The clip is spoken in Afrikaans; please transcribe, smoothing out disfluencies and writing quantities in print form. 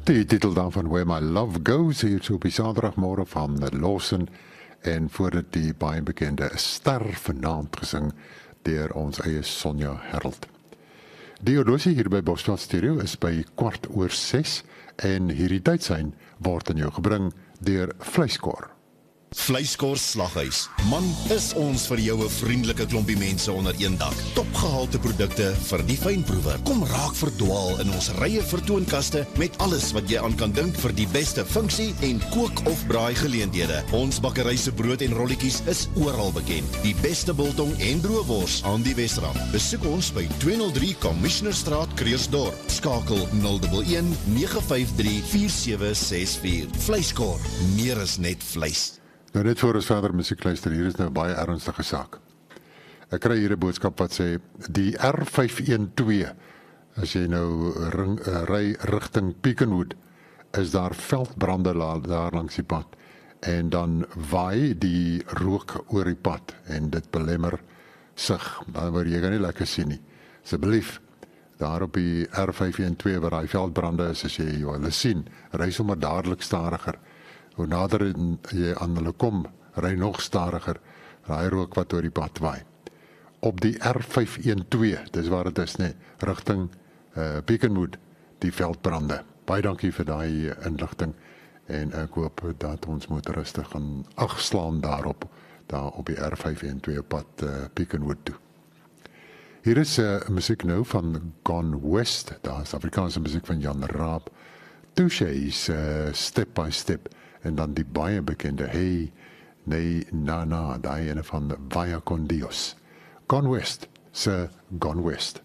Die titel dan van Where My Love Goes, hier so op die Saterdagmorgen van Lawson, en voordat die baie bekende Ster vanaand gesing deur ons eie Sonja Herald. Die horlosie hier by Bosveld Stereo is by 6:15 en hierdie tydsein word aan jou gebring deur Vleiskor. Vleiskor Slaghuis. Man, is ons vir jou 'n vriendelike klompie mense onder een dak. Topgehalte produkte vir die fynproewer. Kom raak verdwaal in ons rye vertoonkaste met alles wat jy aan kan dink vir die beste funksie en kook of braai geleenthede. Ons bakkery se brood en rolletjies is oral bekend. Die beste biltong en droëwors aan die Wesrand. Besoek ons by 203 Commissionerstraat, Kreersdorp. Skakel 011 953 4764. Vleiskor, meer as net vleis. Nou net voor ons verder musiek luister, hier is nou 'n baie ernstige saak. Ek kry hier 'n boodskap wat sê, die R512, as jy nou ry rigting Peakenwood, is daar veldbrande daar langs die pad, en dan waai die rook oor die pad, en dit belemmer sig, waar jy kan nie lekker sien nie. Asseblief, daar op die R512, waar die veldbrande is, as jy hulle sien, ry sommer dadelik stadiger. Hoe nader jy aan hulle kom, ry nog stadiger, raai rook wat oor die pad waai. Op die R512, dis waar het is, rigting Peakenwood, die veldbrande. Baie dankie vir daai inligting, en ek hoop dat ons motoriste gaan ag slaan daar op die R512 pad Peakenwood toe. Hier is musiek nou van Gone West, daar is Afrikaanse musiek van Jan Raab, Touche is Step by Step, en dan die baie bekende Hey, Nee, Na, daai ene van Vaya con Dios. Gone West, Sir Gone West.